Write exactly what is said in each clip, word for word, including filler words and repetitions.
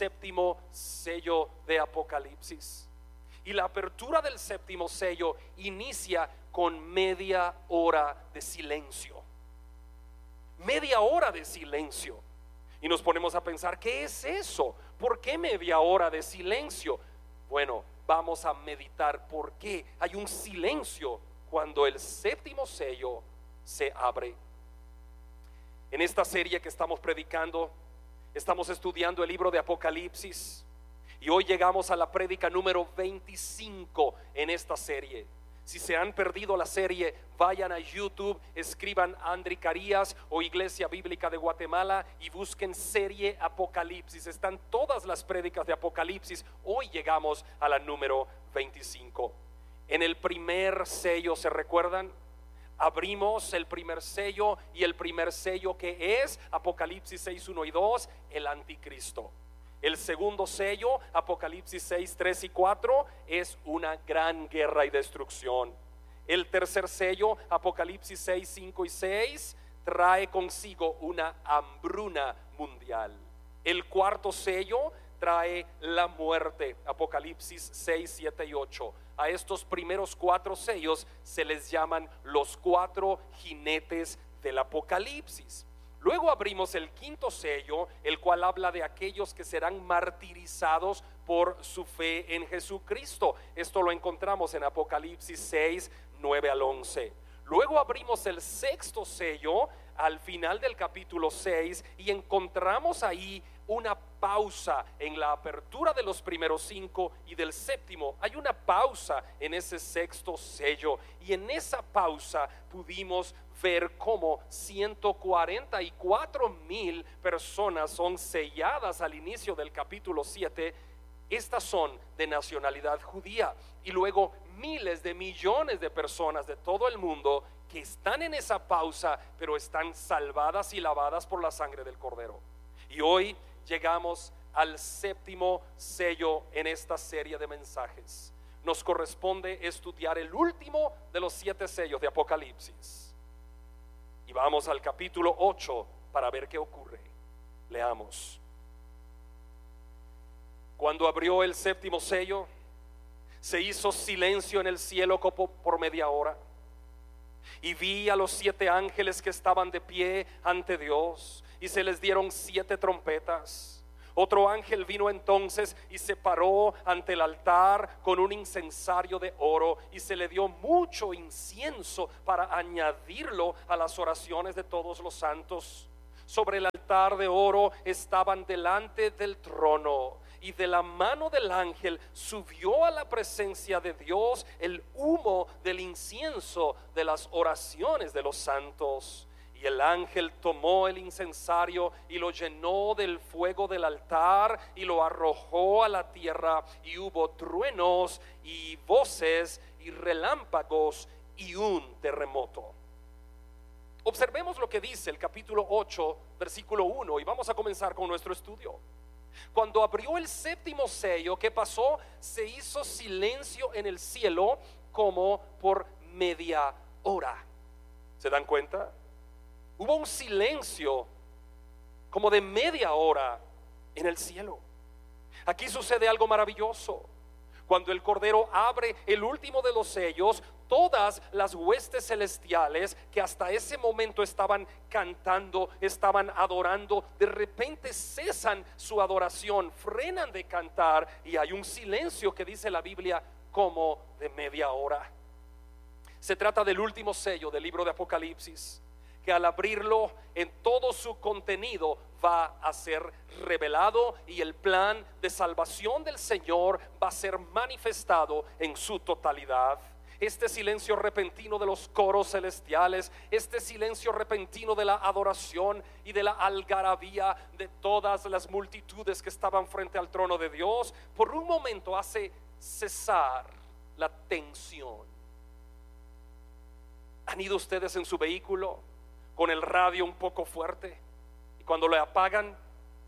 séptimo sello de Apocalipsis. Y la apertura del séptimo sello inicia con media hora de silencio. Media hora de silencio. Y nos ponemos a pensar, ¿qué es eso? ¿Por qué media hora de silencio? Bueno, vamos a meditar por qué hay un silencio cuando el séptimo sello se abre. En esta serie que estamos predicando, estamos estudiando el libro de Apocalipsis, y hoy llegamos a la prédica número veinticinco en esta serie. Si se han perdido la serie, vayan a YouTube, escriban André Carías o Iglesia Bíblica de Guatemala y busquen serie Apocalipsis. Están todas las prédicas de Apocalipsis. Hoy llegamos a la número veinticinco. En el primer sello, ¿se recuerdan? Abrimos el primer sello, y el primer sello, que es Apocalipsis seis, uno y dos, el anticristo. El segundo sello, Apocalipsis seis, tres y cuatro, es una gran guerra y destrucción. El tercer sello, Apocalipsis seis, cinco y seis, trae consigo una hambruna mundial. El cuarto sello trae la muerte, Apocalipsis seis, siete y ocho. A estos primeros cuatro sellos se les llaman los cuatro jinetes del Apocalipsis. Luego abrimos el quinto sello, el cual habla de aquellos que serán martirizados por su fe en Jesucristo. Esto lo encontramos en Apocalipsis seis, nueve al once. Luego abrimos el sexto sello al final del capítulo seis, y encontramos ahí una pausa en la apertura de los primeros cinco y del séptimo. Hay una pausa en ese sexto sello, y en esa pausa pudimos ver cómo ciento cuarenta y cuatro mil personas son selladas al inicio del capítulo siete. Estas son de nacionalidad judía, y luego miles de millones de personas de todo el mundo que están en esa pausa, pero están salvadas y lavadas por la sangre del Cordero. Y hoy llegamos al séptimo sello en esta serie de mensajes. Nos corresponde estudiar el último de los siete sellos de Apocalipsis, y vamos al capítulo ocho para ver qué ocurre. Leamos. Cuando abrió el séptimo sello, se hizo silencio en el cielo por media hora, y vi a los siete ángeles que estaban de pie ante Dios, y se les dieron siete trompetas. Otro ángel vino entonces y se paró ante el altar con un incensario de oro, y se le dio mucho incienso para añadirlo a las oraciones de todos los santos. Sobre el altar de oro estaban delante del trono, y de la mano del ángel subió a la presencia de Dios el humo del incienso de las oraciones de los santos. Y el ángel tomó el incensario y lo llenó del fuego del altar y lo arrojó a la tierra, y hubo truenos y voces y relámpagos y un terremoto. Observemos lo que dice el capítulo ocho, versículo uno, y vamos a comenzar con nuestro estudio. Cuando abrió el séptimo sello, ¿qué pasó? Se hizo silencio en el cielo como por media hora. ¿Se dan cuenta? Hubo un silencio como de media hora en el cielo. Aquí sucede algo maravilloso. Cuando el Cordero abre el último de los sellos, todas las huestes celestiales que hasta ese momento estaban cantando, estaban adorando, de repente cesan su adoración, frenan de cantar, y hay un silencio que dice la Biblia como de media hora. Se trata del último sello del libro de Apocalipsis, que al abrirlo en todo su contenido va a ser revelado, y el plan de salvación del Señor va a ser manifestado en su totalidad. Este silencio repentino de los coros celestiales, este silencio repentino de la adoración y de la algarabía de todas las multitudes que estaban frente al trono de Dios, por un momento hace cesar la tensión. ¿Han ido ustedes en su vehículo con el radio un poco fuerte, y cuando lo apagan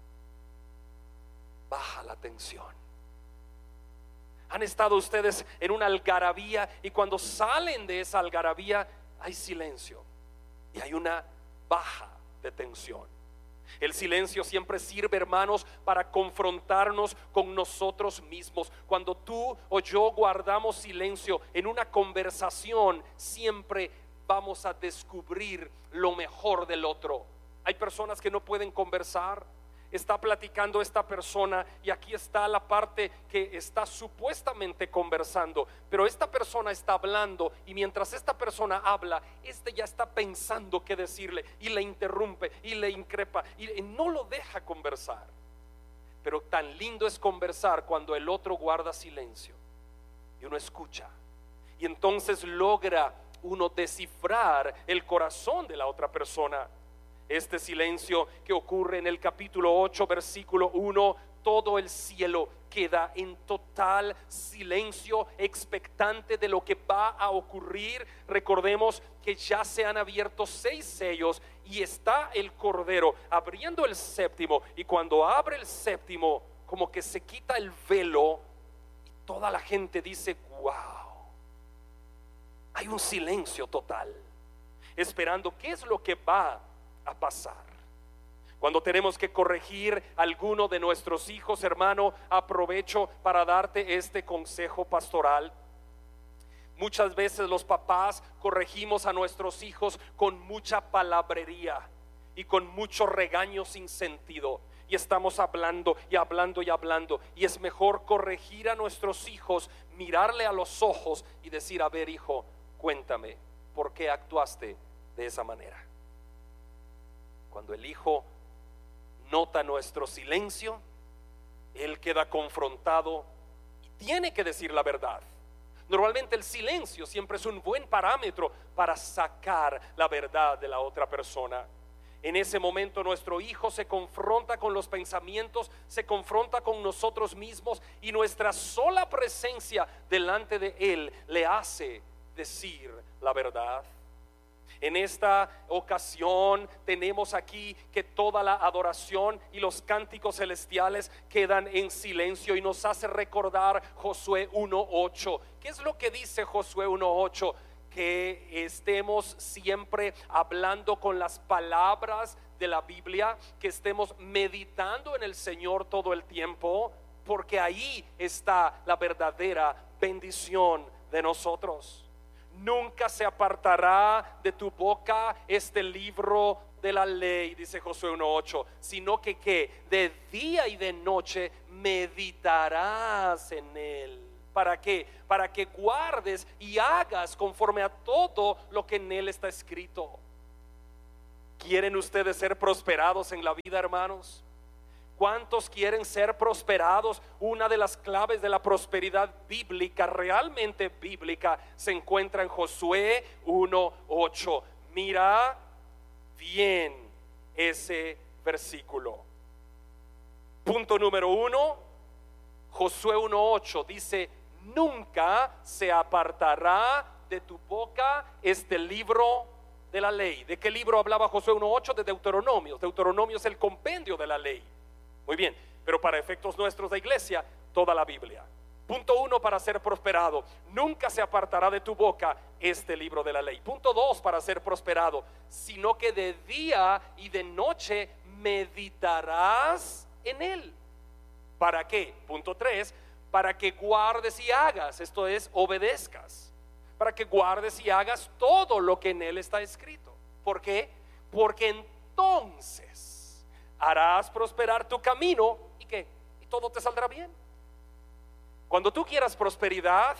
baja la tensión? ¿Han estado ustedes en una algarabía y cuando salen de esa algarabía hay silencio y hay una baja de tensión? El silencio siempre sirve, hermanos, para confrontarnos con nosotros mismos. Cuando tú o yo guardamos silencio en una conversación, siempre vamos a descubrir lo mejor del otro. Hay personas que no pueden conversar. Está platicando esta persona y aquí está la parte que está supuestamente conversando, pero esta persona está hablando y mientras esta persona habla, este ya está pensando qué decirle y le interrumpe y le increpa y no lo deja conversar. Pero tan lindo es conversar cuando el otro guarda silencio y uno escucha, y entonces logra uno descifrar el corazón de la otra persona. Este silencio que ocurre en el capítulo ocho, versículo uno, todo el cielo queda en total silencio, expectante de lo que va a ocurrir. Recordemos que ya se han abierto seis sellos y está el Cordero abriendo el séptimo, y cuando abre el séptimo, como que se quita el velo y toda la gente dice: wow, hay un silencio total, esperando qué es lo que va a pasar. Cuando tenemos que corregir a alguno de nuestros hijos, hermano, aprovecho para darte este consejo pastoral. Muchas veces los papás corregimos a nuestros hijos con mucha palabrería y con mucho regaño sin sentido, y estamos hablando y hablando y hablando, y es mejor corregir a nuestros hijos, mirarle a los ojos y decir: a ver, hijo, cuéntame, ¿por qué actuaste de esa manera? Cuando el hijo nota nuestro silencio, él queda confrontado y tiene que decir la verdad. Normalmente el silencio siempre es un buen parámetro para sacar la verdad de la otra persona. En ese momento nuestro hijo se confronta con los pensamientos, se confronta con nosotros mismos, y nuestra sola presencia delante de él le hace decir la verdad. En esta ocasión tenemos aquí que toda la adoración y los cánticos celestiales quedan en silencio, y nos hace recordar Josué uno ocho. ¿Qué es lo que dice Josué uno ocho? Que estemos siempre hablando con las palabras de la Biblia, que estemos meditando en el Señor todo el tiempo, porque ahí está la verdadera bendición de nosotros. Nunca se apartará de tu boca este libro de la ley, dice Josué uno ocho, sino que, que de día y de noche meditarás en él. ¿Para qué? Para que guardes y hagas conforme a todo lo que en él está escrito. ¿Quieren ustedes ser prosperados en la vida, hermanos? ¿Cuántos quieren ser prosperados? Una de las claves de la prosperidad bíblica, realmente bíblica, se encuentra en Josué uno ocho. Mira bien ese versículo. Punto número uno, Josué uno ocho dice: nunca se apartará de tu boca este libro de la ley. ¿De qué libro hablaba Josué uno ocho? De Deuteronomio. Deuteronomio es el compendio de la ley. Muy bien, pero para efectos nuestros de iglesia, toda la Biblia. Punto uno, para ser prosperado: nunca se apartará de tu boca este libro de la ley. Punto dos, para ser prosperado: sino que de día y de noche meditarás en él. ¿Para qué? Punto tres, para que guardes y hagas, esto es, obedezcas, para que guardes y hagas todo lo que en él está escrito. ¿Por qué? Porque entonces harás prosperar tu camino, ¿y qué? Y todo te saldrá bien. Cuando tú quieras prosperidad,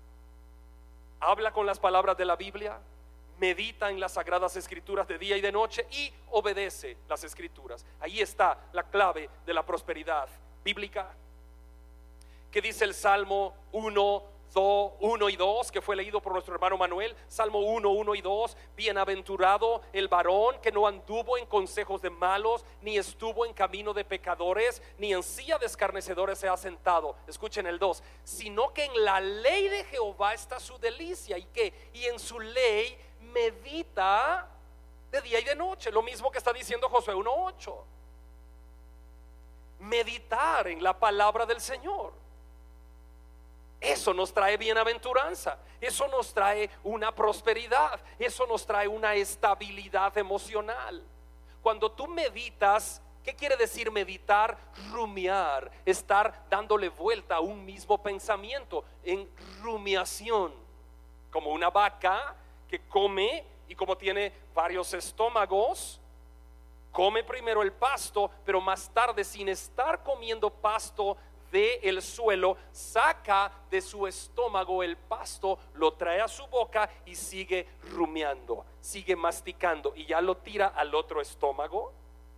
habla con las palabras de la Biblia, medita en las sagradas escrituras de día y de noche y obedece las escrituras. Ahí está la clave de la prosperidad bíblica. ¿Qué dice el Salmo uno y dos, que fue leído por nuestro hermano Manuel? Salmo uno, uno y dos: bienaventurado el varón que no anduvo en consejos de malos, ni estuvo en camino de pecadores, ni en silla de escarnecedores se ha sentado. Escuchen el dos: sino que en la ley de Jehová está su delicia, y que y en su ley medita de día y de noche. Lo mismo que está diciendo Josué uno ocho. Meditar en la palabra del Señor, eso nos trae bienaventuranza, eso nos trae una prosperidad, eso nos trae una estabilidad emocional. Cuando tú meditas ¿Qué quiere decir meditar? Rumiar, estar dándole vuelta a un mismo pensamiento, en rumiación, como una vaca que come y como tiene varios estómagos, come primero el pasto, pero más tarde, sin estar comiendo pasto del suelo, saca de su estómago el pasto, lo trae a su boca y sigue rumiando, sigue masticando y ya lo tira al otro estómago.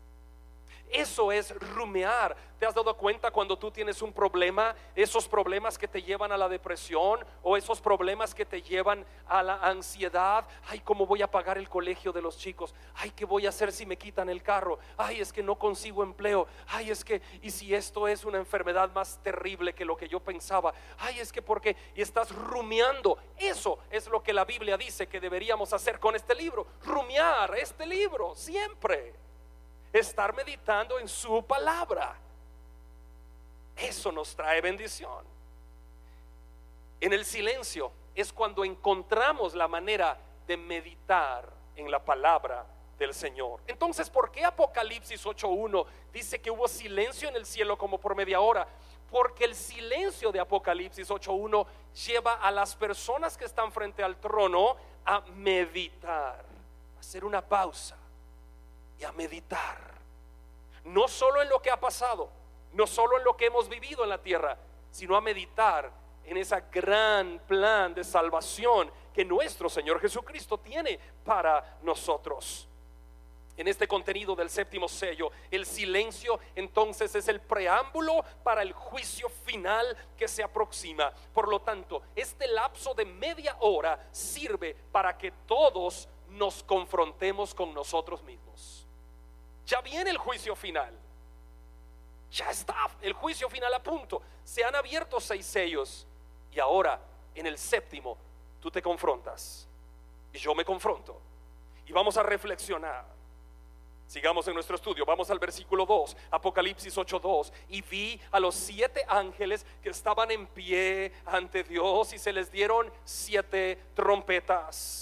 Eso es rumiar. ¿Te has dado cuenta cuando tú tienes un problema, esos problemas que te llevan a la depresión o esos problemas que te llevan a la ansiedad? Ay, ¿cómo voy a pagar el colegio de los chicos? Ay, ¿qué voy a hacer si me quitan el carro? Ay, es que no consigo empleo. Ay, es que, y si esto es una enfermedad más terrible que lo que yo pensaba. Ay, es que porque, y estás rumiando. Eso es lo que la Biblia dice que deberíamos hacer con este libro. Rumiar este libro siempre. Estar meditando en su palabra. Eso nos trae bendición. En el silencio es cuando encontramos la manera de meditar en la palabra del Señor. Entonces, ¿por qué Apocalipsis ocho uno dice que hubo silencio en el cielo como por media hora? Porque el silencio de Apocalipsis ocho uno lleva a las personas que están frente al trono a meditar, a hacer una pausa y a meditar, no solo en lo que ha pasado, no solo en lo que hemos vivido en la tierra, sino a meditar en ese gran plan de salvación que nuestro Señor Jesucristo tiene para nosotros. En este contenido del séptimo sello, el silencio entonces es el preámbulo para el juicio final que se aproxima. Por lo tanto, este lapso de media hora sirve para que todos nos confrontemos con nosotros mismos. Ya viene el juicio final. Ya está el juicio final a punto. Se han abierto seis sellos y ahora en el séptimo tú te confrontas y yo me confronto y vamos a reflexionar. Sigamos en nuestro estudio. Vamos al versículo dos, Apocalipsis ocho dos. Y vi a los siete ángeles que estaban en pie ante Dios y se les dieron siete trompetas.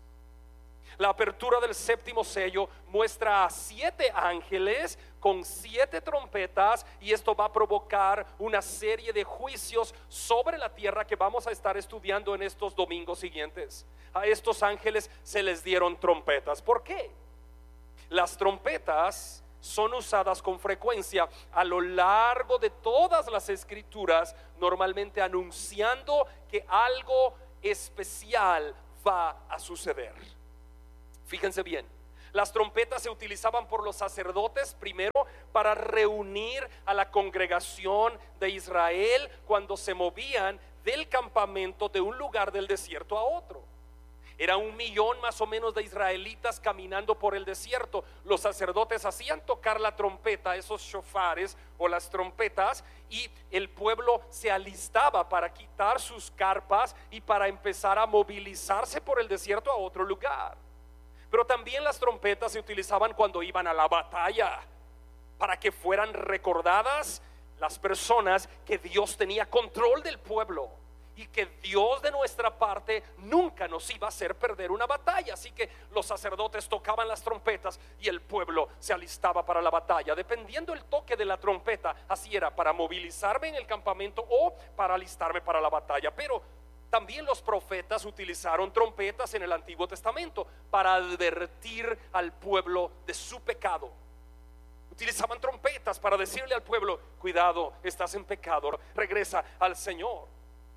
La apertura del séptimo sello muestra a siete ángeles con siete trompetas, y esto va a provocar una serie de juicios sobre la tierra que vamos a estar estudiando en estos domingos siguientes. A estos ángeles se les dieron trompetas. ¿Por qué? Las trompetas son usadas con frecuencia a lo largo de todas las escrituras, normalmente anunciando que algo especial va a suceder. Fíjense bien, las trompetas se utilizaban por los sacerdotes primero para reunir a la congregación de Israel cuando se movían del campamento de un lugar del desierto a otro. Era un millón más o menos de israelitas caminando por el desierto. Los sacerdotes hacían tocar la trompeta, esos shofares o las trompetas, y el pueblo se alistaba para quitar sus carpas y para empezar a movilizarse por el desierto a otro lugar. Pero también las trompetas se utilizaban cuando iban a la batalla, para que fueran recordadas las personas que Dios tenía control del pueblo y que Dios de nuestra parte nunca nos iba a hacer perder una batalla. Así que los sacerdotes tocaban las trompetas y el pueblo se alistaba para la batalla. Dependiendo el toque de la trompeta, así era, para movilizarme en el campamento o para alistarme para la batalla. Pero también los profetas utilizaron trompetas en el Antiguo Testamento para advertir al pueblo de su pecado. Utilizaban trompetas para decirle al pueblo: cuidado, estás en pecado, regresa al Señor.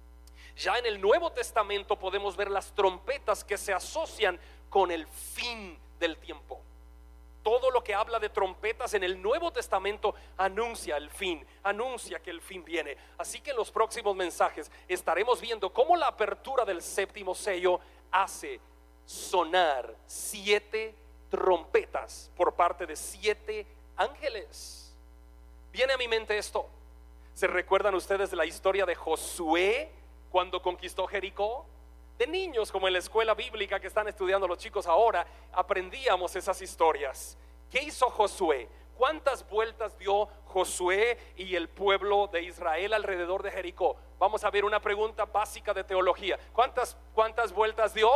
Ya en el Nuevo Testamento podemos ver las trompetas que se asocian con el fin del tiempo. Todo lo que habla de trompetas en el Nuevo Testamento anuncia el fin, anuncia que el fin viene. Así que en los próximos mensajes estaremos viendo cómo la apertura del séptimo sello hace sonar siete trompetas por parte de siete ángeles. Viene a mi mente esto. ¿Se recuerdan ustedes de la historia de Josué cuando conquistó Jericó? De niños, como en la escuela bíblica que están estudiando los chicos ahora, aprendíamos esas historias. ¿Qué hizo Josué? ¿Cuántas vueltas dio Josué y el pueblo de Israel alrededor de Jericó? Vamos a ver una pregunta básica de teología. ¿Cuántas, cuántas vueltas dio?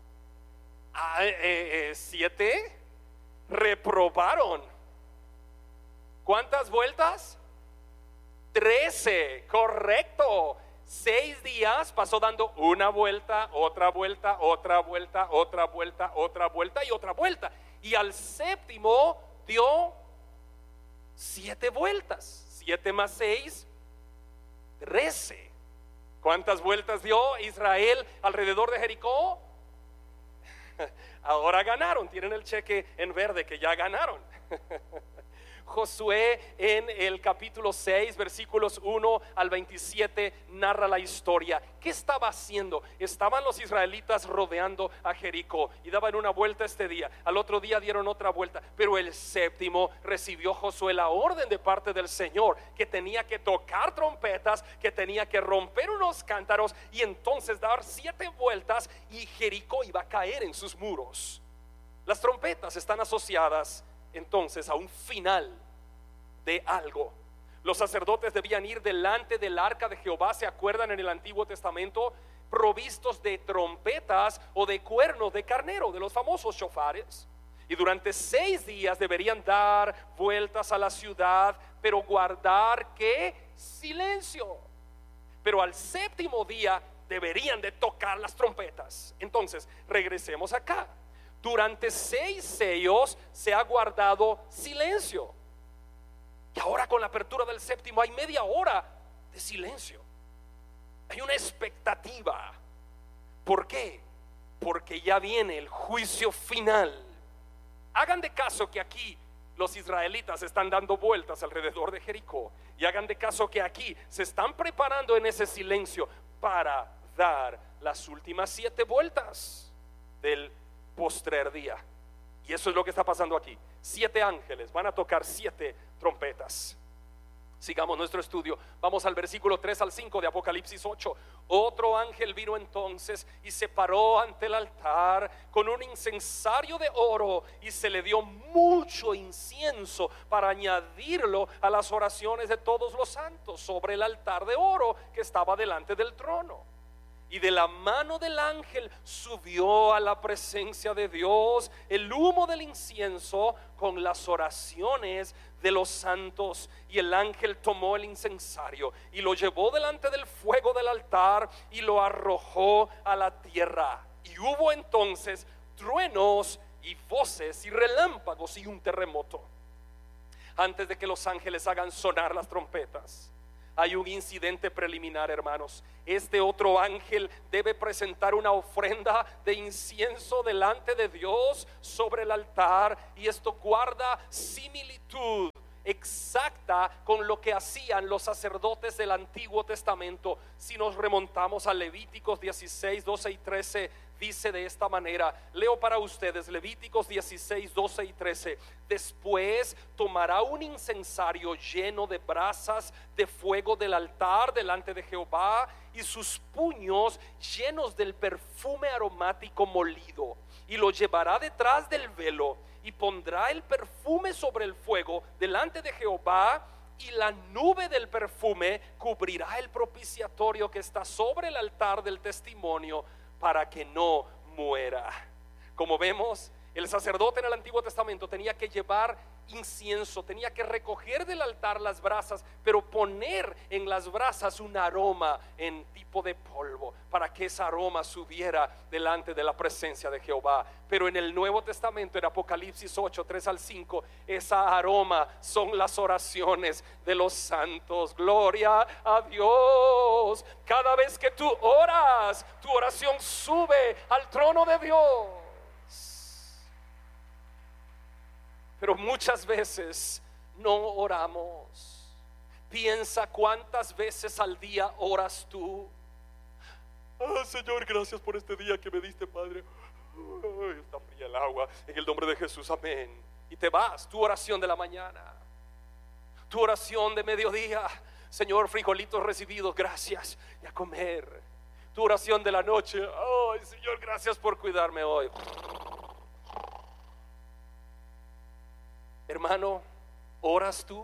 Ah, eh, eh, siete. Reprobaron. ¿Cuántas vueltas? Trece, correcto. Seis días pasó dando una vuelta, otra vuelta, otra vuelta, otra vuelta, otra vuelta y otra vuelta. Y al séptimo dio siete vueltas. Siete más seis, trece. ¿Cuántas vueltas dio Israel alrededor de Jericó? Ahora ganaron, tienen el cheque en verde que ya ganaron. Josué en el capítulo seis versículos uno al veintisiete narra la historia. ¿Qué estaba haciendo? Estaban los israelitas rodeando a Jericó y daban una vuelta este día, al otro día dieron otra vuelta, pero el séptimo recibió Josué la orden de parte del Señor que tenía que tocar trompetas, que tenía que romper unos cántaros y entonces dar siete vueltas y Jericó iba a caer en sus muros. Las trompetas están asociadas entonces a un final de algo. Los sacerdotes debían ir delante del arca de Jehová, ¿se acuerdan en el Antiguo Testamento? Provistos de trompetas o de cuernos de carnero, de los famosos shofares. Y durante seis días deberían dar vueltas a la ciudad, pero guardar ¿qué? Silencio. Pero al séptimo día deberían de tocar las trompetas. Entonces regresemos acá. Durante seis sellos se ha guardado silencio. Y ahora con la apertura del séptimo hay media hora de silencio. Hay una expectativa. ¿Por qué? Porque ya viene el juicio final. Hagan de caso que aquí los israelitas están dando vueltas alrededor de Jericó. Y hagan de caso que aquí se están preparando en ese silencio para dar las últimas siete vueltas del postrer día. Y eso es lo que está pasando aquí. Siete ángeles van a tocar siete trompetas. Sigamos nuestro estudio. Vamos al versículo tres al cinco de Apocalipsis ocho. Otro ángel vino entonces y se paró ante el altar con un incensario de oro y se le dio mucho incienso para añadirlo a las oraciones de todos los santos sobre el altar de oro que estaba delante del trono. Y de la mano del ángel subió a la presencia de Dios el humo del incienso con las oraciones de los santos. Y el ángel tomó el incensario y lo llevó delante del fuego del altar y lo arrojó a la tierra. Y hubo entonces truenos y voces y relámpagos y un terremoto. Antes de que los ángeles hagan sonar las trompetas, hay un incidente preliminar, hermanos. Este otro ángel debe presentar una ofrenda de incienso delante de Dios sobre el altar, y esto guarda similitud exacta con lo que hacían los sacerdotes del Antiguo Testamento. Si nos remontamos a Levíticos dieciséis, doce y trece, dice de esta manera, leo para ustedes Levíticos dieciséis, doce y trece. Después tomará un incensario lleno de brasas de fuego del altar delante de Jehová y sus puños llenos del perfume aromático molido, y lo llevará detrás del velo y pondrá el perfume sobre el fuego delante de Jehová, y la nube del perfume cubrirá el propiciatorio que está sobre el altar del testimonio, para que no muera. Como vemos, el sacerdote en el Antiguo Testamento tenía que llevar incienso, tenía que recoger del altar las brasas, pero poner en las brasas un aroma en tipo de polvo, para que ese aroma subiera delante de la presencia de Jehová. Pero en el Nuevo Testamento, en Apocalipsis ocho, tres al cinco, esa aroma son las oraciones de los santos. Gloria a Dios. Cada vez que tú oras, tu oración sube al trono de Dios. Pero muchas veces no oramos. Piensa cuántas veces al día oras tú. Ah, Señor, gracias por este día que me diste, Padre. Ay, está fría el agua, en el nombre de Jesús, amén. Y te vas, tu oración de la mañana, tu oración de mediodía, Señor, frijolitos recibidos, gracias, y a comer. Tu oración de la noche, ay, Señor, gracias por cuidarme hoy. Hermano, ¿oras tú?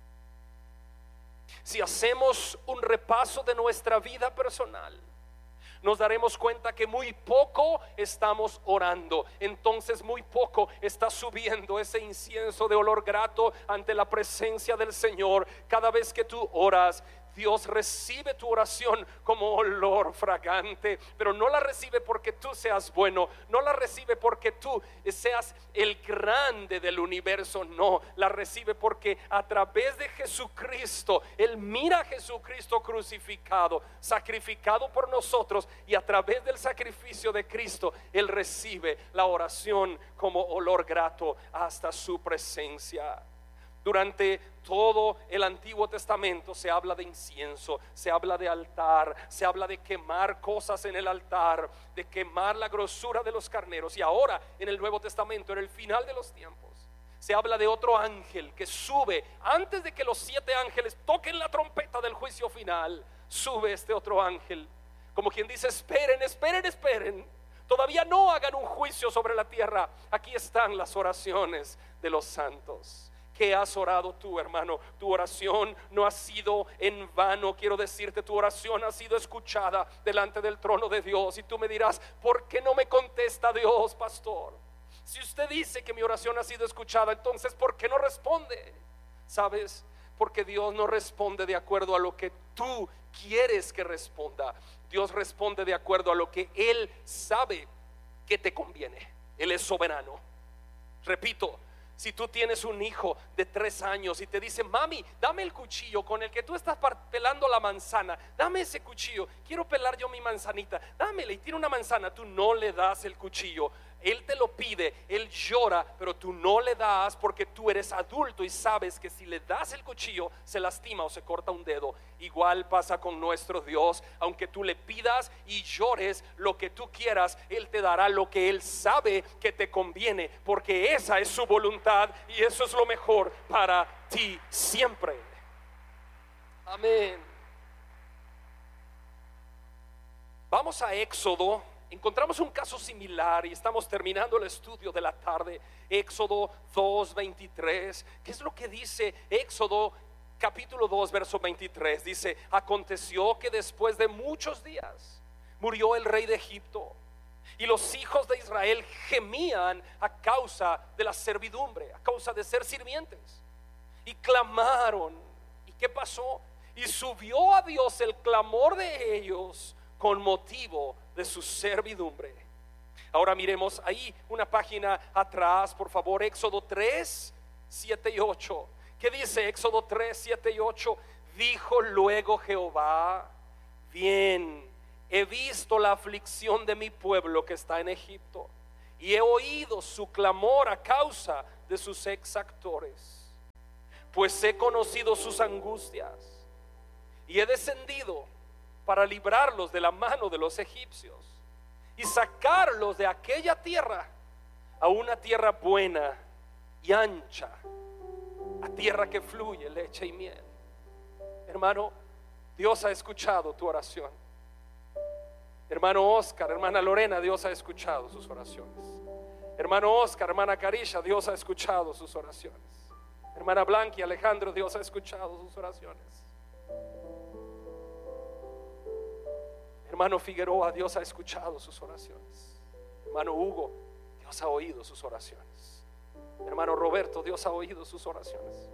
Si hacemos un repaso de nuestra vida personal, nos daremos cuenta que muy poco estamos orando. Entonces muy poco está subiendo ese incienso de olor grato ante la presencia del Señor. Cada vez que tú oras, Dios recibe tu oración como olor fragante, pero no la recibe porque tú seas bueno, no la recibe porque tú seas el grande del universo, no, la recibe porque a través de Jesucristo, Él mira a Jesucristo crucificado, sacrificado por nosotros, y a través del sacrificio de Cristo, Él recibe la oración como olor grato hasta su presencia. Durante todo el Antiguo Testamento se habla de incienso, se habla de altar, se habla de quemar cosas en el altar, de quemar la grosura de los carneros. Y ahora en el Nuevo Testamento, en el final de los tiempos, se habla de otro ángel que sube antes de que los siete ángeles toquen la trompeta del juicio final. Sube este otro ángel, como quien dice: esperen, esperen, esperen, todavía no hagan un juicio sobre la tierra. Aquí están las oraciones de los santos. ¿Qué has orado tú, hermano? Tu oración no ha sido en vano. Quiero decirte, tu oración ha sido escuchada delante del trono de Dios. Y tú me dirás: ¿por qué no me contesta Dios, pastor? Si usted dice que mi oración ha sido escuchada, entonces ¿por qué no responde? ¿Sabes? Porque Dios no responde de acuerdo a lo que tú quieres que responda. Dios responde de acuerdo a lo que Él sabe que te conviene. Él es soberano. Repito, si tú tienes un hijo de tres años y te dice: mami, dame el cuchillo con el que tú estás pelando la manzana, dame ese cuchillo, quiero pelar yo mi manzanita, dámele, y tiene una manzana, tú no le das el cuchillo. Él te lo pide, él llora, pero tú no le das porque tú eres adulto y sabes que si le das el cuchillo se lastima o se corta un dedo. Igual pasa con nuestro Dios. Aunque tú le pidas y llores lo que tú quieras, Él te dará lo que Él sabe que te conviene, porque esa es su voluntad y eso es lo mejor para ti siempre. Amén. Vamos a Éxodo. Encontramos un caso similar y estamos terminando el estudio de la tarde. Éxodo dos veintitrés. ¿Qué es lo que dice Éxodo capítulo dos verso veintitrés? Dice: aconteció que después de muchos días murió el rey de Egipto, y los hijos de Israel gemían a causa de la servidumbre, a causa de ser sirvientes, y clamaron. ¿Y qué pasó? Y subió a Dios el clamor de ellos con motivo de su servidumbre. Ahora miremos ahí una página atrás, por favor, Éxodo tres, siete y ocho. ¿Qué dice Éxodo tres, siete y ocho? Dijo luego Jehová: bien, he visto la aflicción de mi pueblo que está en Egipto, y he oído su clamor a causa de sus exactores, pues he conocido sus angustias, y he descendido para librarlos de la mano de los egipcios y sacarlos de aquella tierra a una tierra buena y ancha, a tierra que fluye leche y miel. Hermano, Dios ha escuchado tu oración. Hermano Oscar, hermana Lorena, Dios ha escuchado sus oraciones. Hermano Oscar, hermana Carisha, Dios ha escuchado sus oraciones. Hermana Blanqui, Alejandro, Dios ha escuchado sus oraciones. Hermano Figueroa, Dios ha escuchado sus oraciones. Hermano Hugo, Dios ha oído sus oraciones. Hermano Roberto, Dios ha oído sus oraciones.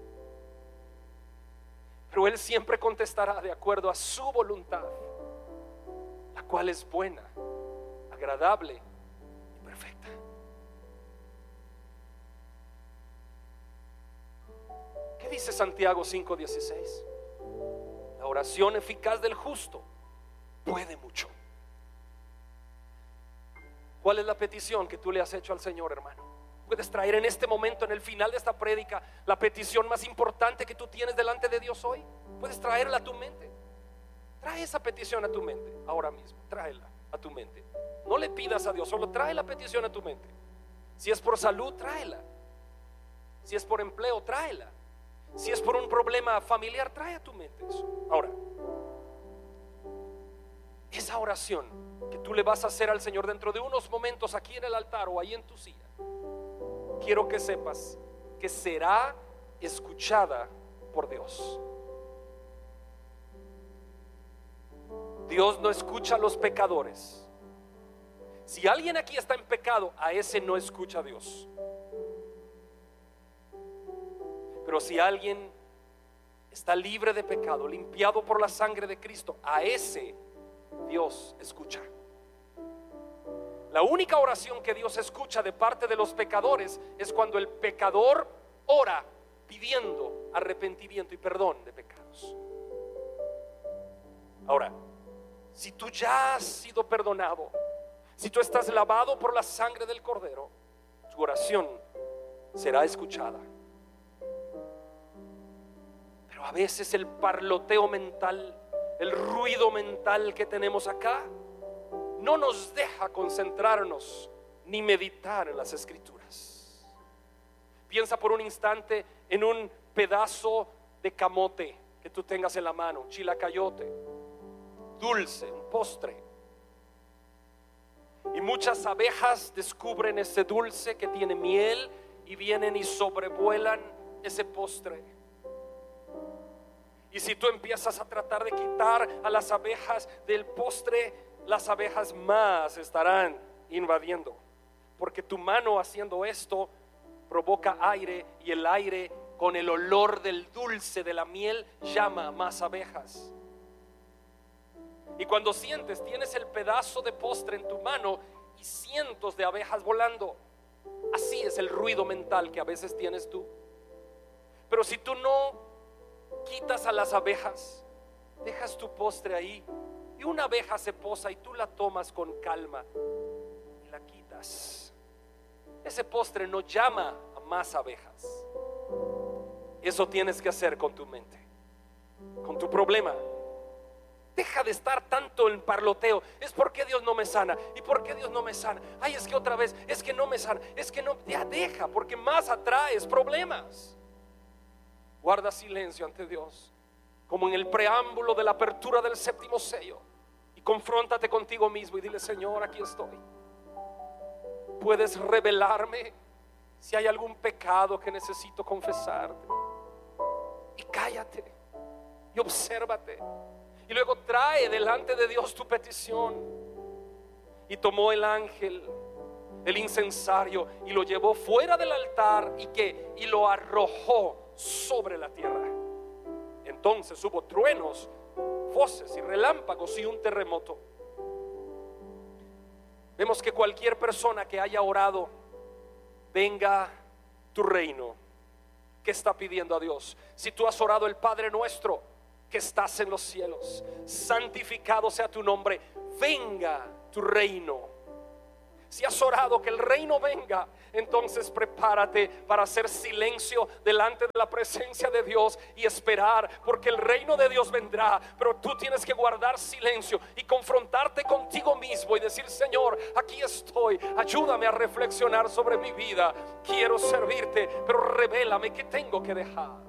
Pero Él siempre contestará de acuerdo a su voluntad, la cual es buena, agradable y perfecta. ¿Qué dice Santiago cinco dieciséis? La oración eficaz del justo puede mucho. ¿Cuál es la petición que tú le has hecho al Señor, hermano? Puedes traer en este momento, en el final de esta prédica, la petición más importante que tú tienes delante de Dios hoy. Puedes traerla a tu mente. Trae esa petición a tu mente ahora mismo. Tráela a tu mente. No le pidas a Dios, solo trae la petición a tu mente. Si es por salud, tráela. Si es por empleo, tráela. Si es por un problema familiar, trae a tu mente eso. Ahora, esa oración que tú le vas a hacer al Señor dentro de unos momentos aquí en el altar o ahí en tu silla, quiero que sepas que será escuchada por Dios. Dios no escucha a los pecadores. Si alguien aquí está en pecado, a ese no escucha a Dios. Pero si alguien está libre de pecado, limpiado por la sangre de Cristo, a ese Dios escucha. La única oración que Dios escucha de parte de los pecadores es cuando el pecador ora pidiendo arrepentimiento y perdón de pecados. Ahora, si tú ya has sido perdonado, si tú estás lavado por la sangre del Cordero, tu oración será escuchada. Pero a veces el parloteo mental, el ruido mental que tenemos acá, no nos deja concentrarnos ni meditar en las Escrituras. Piensa por un instante en un pedazo de camote que tú tengas en la mano, chilacayote, dulce, un postre. Y muchas abejas descubren ese dulce que tiene miel y vienen y sobrevuelan ese postre. Y si tú empiezas a tratar de quitar a las abejas del postre, las abejas más estarán invadiendo, porque tu mano haciendo esto provoca aire, y el aire con el olor del dulce de la miel llama a más abejas. Y cuando sientes, tienes el pedazo de postre en tu mano y cientos de abejas volando. Así es el ruido mental que a veces tienes tú. Pero si tú no quitas a las abejas, dejas tu postre ahí, y una abeja se posa y tú la tomas con calma y la quitas, ese postre no llama a más abejas. Eso tienes que hacer con tu mente, con tu problema. Deja de estar tanto en parloteo. Es porque Dios no me sana. ¿Y por qué Dios no me sana? Ay, es que otra vez, es que no me sana. Es que no, ya deja, porque más atraes problemas. Guarda silencio ante Dios, como en el preámbulo de la apertura del séptimo sello, y confróntate contigo mismo y dile: Señor, aquí estoy. Puedes revelarme si hay algún pecado que necesito confesarte. Y cállate y obsérvate. Y luego trae delante de Dios tu petición. Y tomó el ángel el incensario y lo llevó fuera del altar, y que y lo arrojó sobre la tierra. Entonces hubo truenos, voces y relámpagos y un terremoto. Vemos que cualquier persona que haya orado, venga tu reino, ¿qué está pidiendo a Dios? Si tú has orado el Padre nuestro que estás en los cielos, santificado sea tu nombre, venga tu reino. Si has orado que el reino venga, entonces prepárate para hacer silencio delante de la presencia de Dios y esperar, porque el reino de Dios vendrá. Pero tú tienes que guardar silencio y confrontarte contigo mismo y decir: Señor, aquí estoy, ayúdame a reflexionar sobre mi vida. Quiero servirte, pero revélame qué tengo que dejar.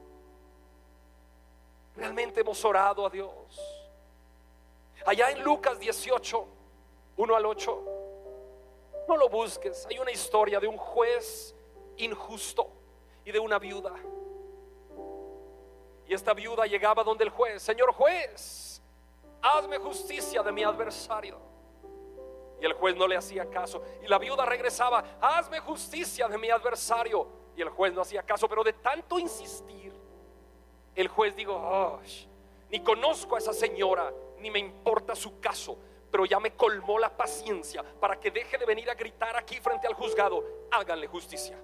Realmente hemos orado a Dios. Allá en Lucas dieciocho, uno al ocho, no lo busques. Hay una historia de un juez injusto y de una viuda. Y esta viuda llegaba donde el juez: Señor juez, hazme justicia de mi adversario. Y el juez no le hacía caso. Y la viuda regresaba: hazme justicia de mi adversario. Y el juez no hacía caso. Pero de tanto insistir, el juez dijo: oh, ni conozco a esa señora, ni me importa su caso, pero ya me colmó la paciencia para que deje de venir a gritar aquí frente al juzgado. Háganle justicia.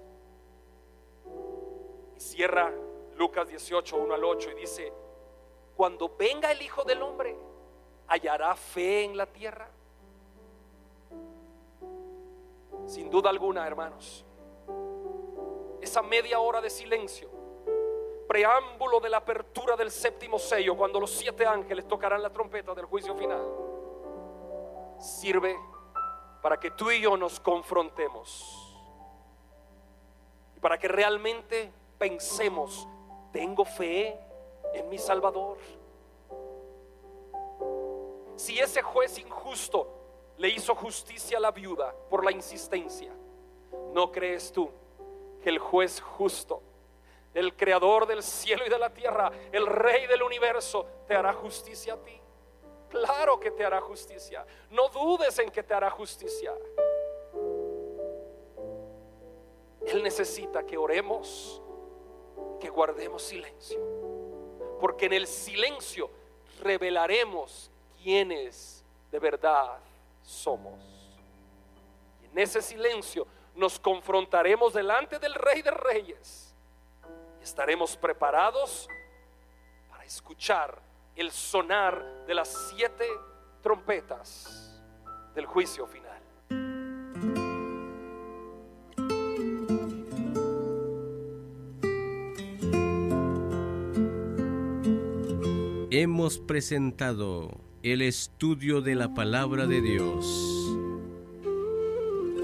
Y cierra Lucas dieciocho, uno al ocho, y dice: cuando venga el Hijo del Hombre, ¿hallará fe en la tierra? Sin duda alguna, hermanos, esa media hora de silencio, preámbulo de la apertura del séptimo sello, cuando los siete ángeles tocarán la trompeta del juicio final, sirve para que tú y yo nos confrontemos y para que realmente pensemos: ¿tengo fe en mi Salvador? Si ese juez injusto le hizo justicia a la viuda por la insistencia, ¿no crees tú que el juez justo, el creador del cielo y de la tierra, el rey del universo, te hará justicia a ti? Claro que te hará justicia. No dudes en que te hará justicia. Él necesita que oremos, que guardemos silencio, porque en el silencio revelaremos quiénes de verdad somos. Y en ese silencio nos confrontaremos delante del Rey de Reyes y estaremos preparados para escuchar el sonar de las siete trompetas del juicio final. Hemos presentado el estudio de la palabra de Dios.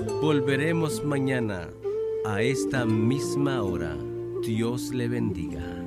Volveremos mañana a esta misma hora. Dios le bendiga.